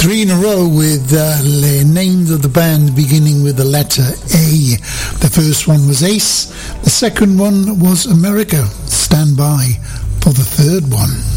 Three in a row with the names of the band beginning with the letter A. The first one was Ace. The second one was America. Stand by for the third one.